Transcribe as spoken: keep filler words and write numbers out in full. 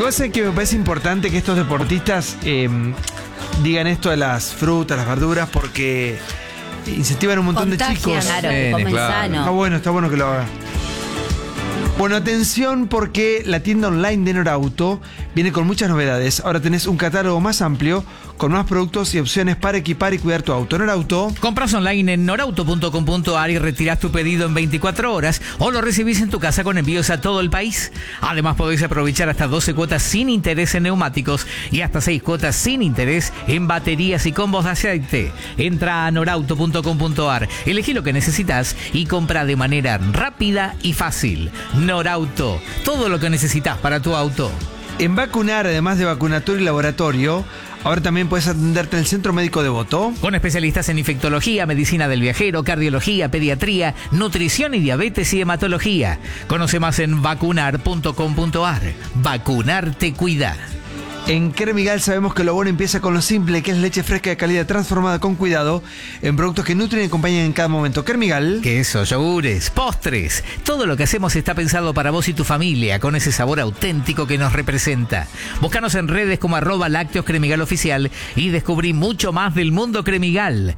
Igual sé que me parece importante que estos deportistas eh, digan esto de las frutas, las verduras, porque incentivan a un montón Contagian, de chicos. claro, Eh, comen claro. sano. Está bueno, está bueno que lo haga. Bueno, atención porque la tienda online de Norauto viene con muchas novedades. Ahora tenés un catálogo más amplio, con más productos y opciones para equipar y cuidar tu auto. Norauto. Compras online en norauto punto com punto a r y retirás tu pedido en veinticuatro horas o lo recibís en tu casa con envíos a todo el país. Además podés aprovechar hasta doce cuotas sin interés en neumáticos y hasta seis cuotas sin interés en baterías y combos de aceite. Entra a norauto punto com punto a r, elegí lo que necesitas y compra de manera rápida y fácil. Norauto, todo lo que necesitas para tu auto. En Vacunar, además de vacunatorio y laboratorio, ahora también puedes atenderte en el Centro Médico Devoto. Con especialistas en infectología, medicina del viajero, cardiología, pediatría, nutrición y diabetes y hematología. Conoce más en vacunar punto com punto a r. Vacunar te cuida. En Kermigal sabemos que lo bueno empieza con lo simple, que es leche fresca de calidad transformada con cuidado en productos que nutren y acompañan en cada momento. Kermigal. Quesos, yogures, postres. Todo lo que hacemos está pensado para vos y tu familia, con ese sabor auténtico que nos representa. Búscanos en redes como arroba lácteos Cremigal Oficial y descubrí mucho más del mundo Cremigal.